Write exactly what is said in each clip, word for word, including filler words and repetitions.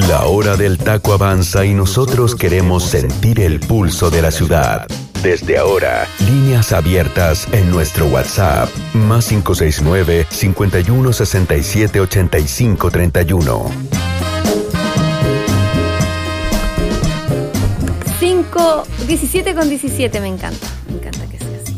La hora del taco avanza y nosotros queremos sentir el pulso de la ciudad. Desde ahora, líneas abiertas en nuestro WhatsApp, más cinco seis nueve, cinco uno, seis siete, ocho cinco tres uno. cinco, diecisiete con diecisiete, me encanta, me encanta que sea así.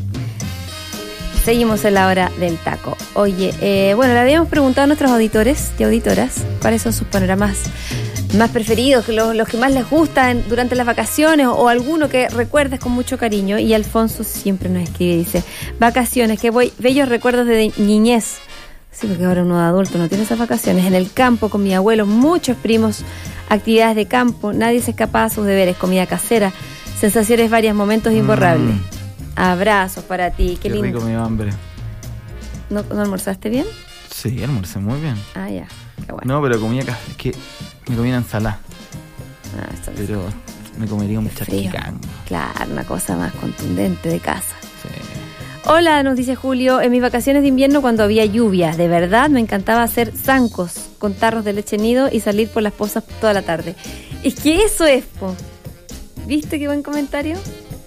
Seguimos en la hora del taco. Oye, eh, bueno, le habíamos preguntado a nuestros auditores y auditoras cuáles son sus panoramas más preferidos, los, los que más les gustan durante las vacaciones, o, o alguno que recuerdes con mucho cariño. Y Alfonso siempre nos escribe, dice: vacaciones, que voy, bellos recuerdos de niñez. Sí, porque ahora uno de adulto no tiene esas vacaciones. En el campo con mi abuelo, muchos primos, actividades de campo, nadie se escapaba a sus deberes, comida casera, sensaciones varias, momentos imborrables. Mm. Abrazos para ti, qué, qué lindo. Qué rico, me dio hambre. ¿No, ¿No almorzaste bien? Sí, almorcé muy bien. Ah, ya, qué bueno. No, pero comía casera, es que me comía una ensalada. Ah, está bien. Pero me comería un charquicán. Claro, una cosa más contundente de casa. Sí. Hola, nos dice Julio, en mis vacaciones de invierno cuando había lluvia, de verdad me encantaba hacer zancos con tarros de leche nido y salir por las pozas toda la tarde. Es que eso es, po. ¿Viste qué buen comentario?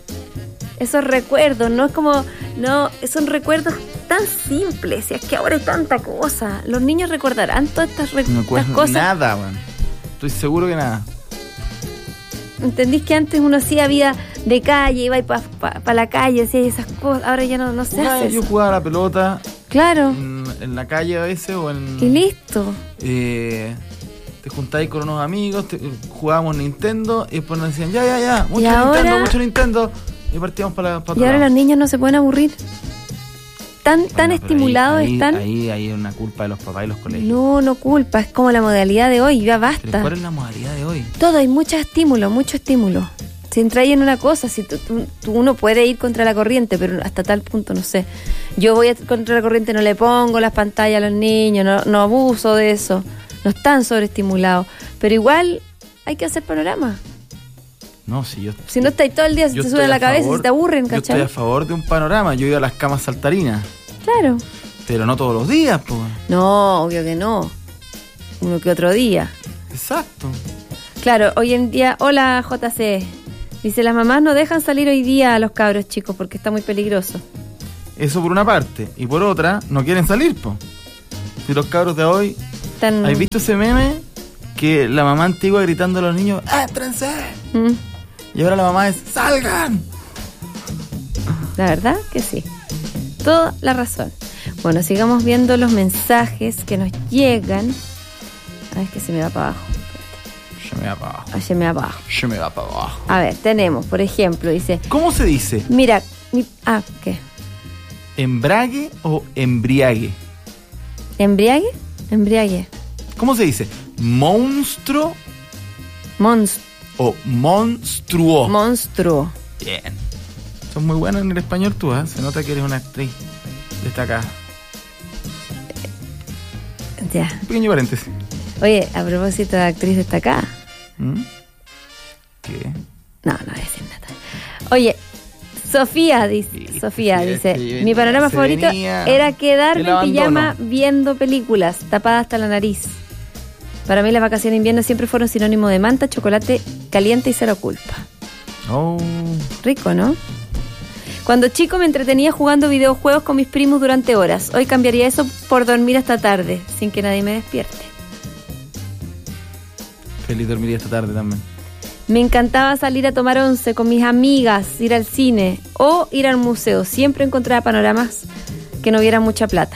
Esos recuerdos, no es como, no, son recuerdos tan simples, y es que ahora hay tanta cosa. Los niños recordarán todas estas, rec- no estas cosas. Nada, man. Estoy seguro que nada. ¿Entendís que antes uno hacía vida de calle, iba para pa, pa la calle, hacía esas cosas? Ahora ya no, no se Jugaba, hace yo eso. jugaba a la pelota. Claro. En, en la calle a veces o en... Y listo. Eh, te juntáis con unos amigos, te, jugábamos Nintendo y después nos decían, ya, ya, ya, mucho ¿Y Nintendo, ahora? mucho Nintendo. Y partíamos para, para Y ahora los niños no se pueden aburrir. Tan, bueno, tan estimulados ahí, ahí, están. Ahí hay una culpa de los papás y los colegios. No, no culpa, es como la modalidad de hoy, ya basta. ¿Pero cuál es la modalidad de hoy? Todo, hay mucho estímulo, mucho estímulo. Si entras en una cosa, si tú, tú, tú, uno puede ir contra la corriente, pero hasta tal punto, no sé. Yo voy a, contra la corriente, no le pongo las pantallas a los niños, no, no abuso de eso. No están sobreestimulados. Pero igual hay que hacer panorama. No, si yo... Si no estáis todo el día, se te sube la cabeza y se te aburren, ¿cachai? Yo estoy a favor de un panorama. Yo he ido a las camas saltarinas. Claro. Pero no todos los días, pues. No, obvio que no. Uno que otro día. Exacto. Claro, hoy en día... Hola, J C. Dice, las mamás no dejan salir hoy día a los cabros chicos porque está muy peligroso. Eso por una parte. Y por otra, no quieren salir, pues. Si los cabros de hoy... Están... ¿Has visto ese meme? Que la mamá antigua gritando a los niños, ¡éntrense! ¿Mm? Y ahora la mamá es, ¡salgan! La verdad que sí. Toda la razón. Bueno, sigamos viendo los mensajes que nos llegan. A ver, que se me va para abajo. Se me va para abajo. Ah, se me va para abajo. Se me va para abajo. A ver, tenemos, por ejemplo, dice... ¿Cómo se dice? Mira, mi, ah, ¿qué? ¿Embrague o embriague? ¿Embriague? Embriague. ¿Cómo se dice? ¿Monstruo? Monstruo. ¿O monstruo? Monstruo. Bien. Sos muy buena en el español tú, ¿eh? Se nota que eres una actriz destacada. Ya. Un pequeño paréntesis. Oye, a propósito de actriz destacada. ¿Mm? ¿Qué? No, no voy a decir nada. Oye, Sofía dice, sí, Sofía sí, dice, sí, mi panorama favorito era quedarme en pijama viendo películas, tapada hasta la nariz. Para mí las vacaciones de invierno siempre fueron sinónimo de manta, chocolate caliente y cero culpa. Oh. Rico, ¿no? Cuando chico me entretenía jugando videojuegos con mis primos durante horas. Hoy cambiaría eso por dormir hasta tarde, sin que nadie me despierte. Feliz dormiría esta tarde también. Me encantaba salir a tomar once con mis amigas, ir al cine o ir al museo. Siempre encontraba panoramas que no hubiera mucha plata.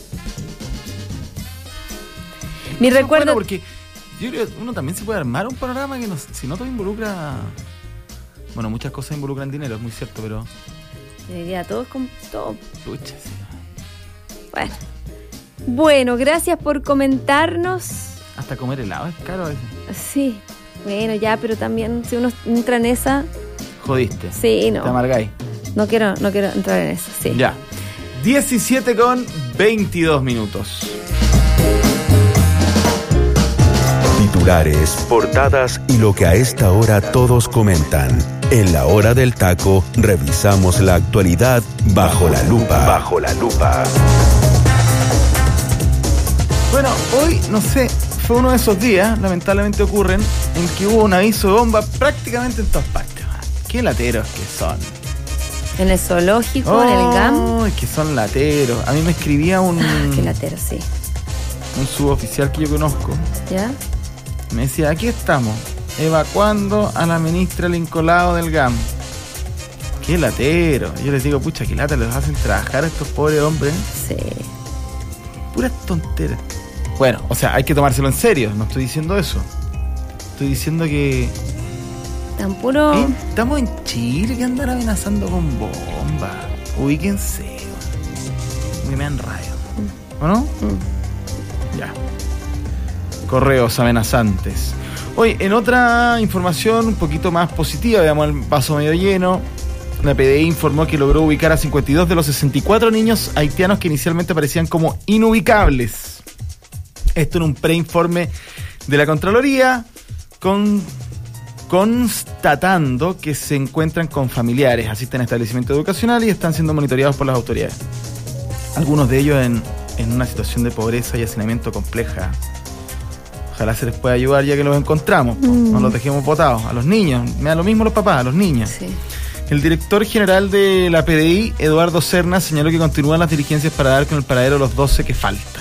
Mi Eso recuerdo... Es bueno porque yo creo que uno también se puede armar un panorama que no, si no te involucra... Bueno, muchas cosas involucran dinero, es muy cierto, pero... Yo diría, todo es con todo. Pucha, sí. Bueno. Bueno, gracias por comentarnos. Hasta comer helado es caro a veces. Sí. Bueno, ya, pero también si uno entra en esa... Jodiste. Sí, no. Te amargáis. No quiero, no quiero entrar en eso, sí. Ya. diecisiete con veintidós minutos. Titulares, portadas y lo que a esta hora todos comentan. En la hora del taco, revisamos la actualidad bajo la lupa. Bajo la lupa. Bueno, hoy, no sé, fue uno de esos días, lamentablemente ocurren, en que hubo un aviso de bomba prácticamente en todas partes. Qué lateros que son. En el zoológico, oh, en el G A M. Es que son lateros. A mí me escribía un... Ah, qué latero, sí. Un suboficial que yo conozco. ¿Ya? Me decía, aquí estamos, evacuando a la ministra Lincoln del G A M. Qué latero. Yo les digo, pucha, qué lata, les hacen trabajar a estos pobres hombres. Sí. Puras tonteras. Bueno, o sea, hay que tomárselo en serio. No estoy diciendo eso. Estoy diciendo que... Tan puro... ¿Eh? Estamos en Chile, que andan amenazando con bomba. Ubíquense. Me dan rayo. Mm. ¿O no? Mm. Ya. Correos amenazantes. Hoy, en otra información un poquito más positiva, veamos el vaso medio lleno. La P D I informó que logró ubicar a cincuenta y dos de los sesenta y cuatro niños haitianos que inicialmente aparecían como inubicables. Esto en un preinforme de la Contraloría, con... constatando que se encuentran con familiares, asisten a establecimientos educacionales y están siendo monitoreados por las autoridades. Algunos de ellos en, en una situación de pobreza y hacinamiento compleja. Ojalá se les pueda ayudar ya que los encontramos. Mm. No los dejemos botados. A los niños, me da lo mismo los papás, a los niños. Sí. El director general de la P D I, Eduardo Serna, señaló que continúan las diligencias para dar con el paradero de los doce que faltan.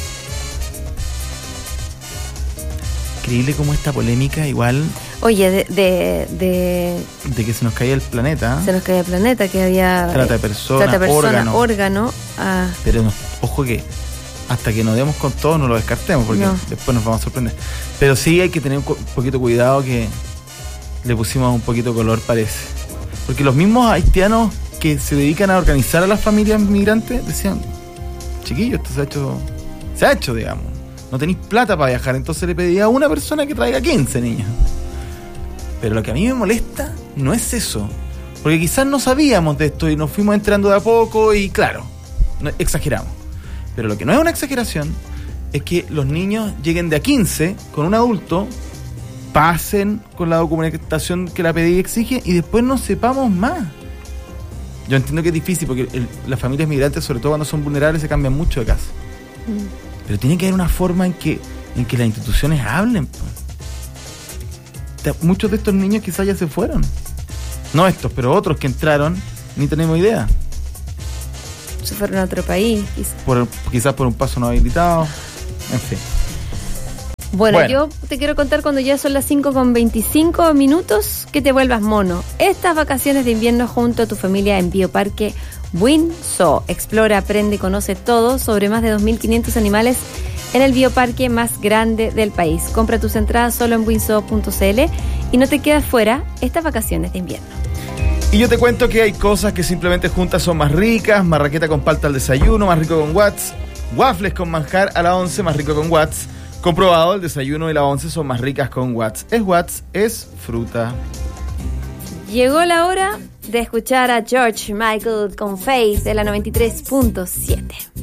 Increíble cómo esta polémica igual... Oye, de, de, de... De que se nos caía el planeta. Se nos caía el planeta, que había... Trata de personas, trata de persona, órgano. órgano ah. Pero no, ojo que hasta que nos demos con todo no lo descartemos, porque no. Después nos vamos a sorprender. Pero sí hay que tener un poquito cuidado, que le pusimos un poquito de color, parece. Porque los mismos haitianos que se dedican a organizar a las familias migrantes decían, chiquillos, esto se ha hecho, se ha hecho, digamos. No tenéis plata para viajar, entonces le pedía a una persona que traiga quince niños. Pero lo que a mí me molesta no es eso, porque quizás no sabíamos de esto y nos fuimos entrando de a poco y claro, no, exageramos. Pero lo que no es una exageración es que los niños lleguen de a quince con un adulto, pasen con la documentación que la P D I exige y después no sepamos más. Yo entiendo que es difícil porque el, las familias migrantes, sobre todo cuando son vulnerables, se cambian mucho de casa. Mm. Pero tiene que haber una forma en que, en que las instituciones hablen. Pues. Muchos de estos niños quizás ya se fueron. No estos, pero otros que entraron, ni tenemos idea. Se fueron a otro país. Quizás por, quizás por un paso no habilitado. En fin. Bueno, bueno, yo te quiero contar cuando ya son las cinco con veinticinco minutos que te vuelvas mono. Estas vacaciones de invierno junto a tu familia en Bioparque Windsor. Explora, aprende y conoce todo sobre más de dos mil quinientos animales en el bioparque más grande del país. Compra tus entradas solo en windsor punto c l y no te quedas fuera estas vacaciones de invierno. Y yo te cuento que hay cosas que simplemente juntas son más ricas. Marraqueta con palta al desayuno, más rico con Watts. Waffles con manjar a la once, más rico con Watts. Comprobado, el desayuno y la once son más ricas con Watts. Es Watts, es fruta. Llegó la hora de escuchar a George Michael con Faith de la noventa y tres punto siete.